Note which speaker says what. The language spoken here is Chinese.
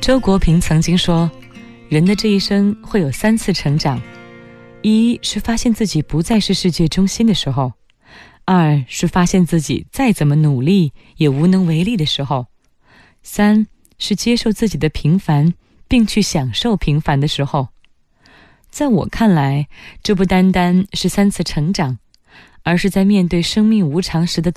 Speaker 1: 周国平曾经说，人的这一生会有3次成长，一是发现自己不再是世界中心的时候，2是发现自己再怎么努力也无能为力的时候，3是接受自己的平凡并去享受平凡的时候。在我看来，这不单单是3次成长，而是在面对生命无常时的